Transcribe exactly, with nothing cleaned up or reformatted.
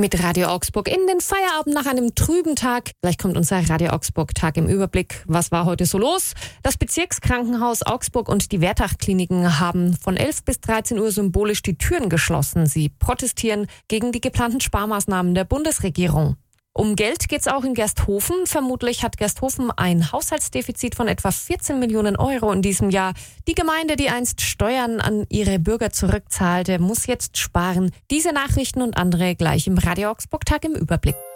Mit Radio Augsburg in den Feierabend nach einem trüben Tag. Gleich kommt unser Radio Augsburg Tag im Überblick. Was war heute so los? Das Bezirkskrankenhaus Augsburg und die Wertach-Kliniken haben von elf bis dreizehn Uhr symbolisch die Türen geschlossen. Sie protestieren gegen die geplanten Sparmaßnahmen der Bundesregierung. Um Geld geht's auch in Gersthofen. Vermutlich hat Gersthofen ein Haushaltsdefizit von etwa vierzehn Millionen Euro in diesem Jahr. Die Gemeinde, die einst Steuern an ihre Bürger zurückzahlte, muss jetzt sparen. Diese Nachrichten und andere gleich im Radio Augsburg Tag im Überblick.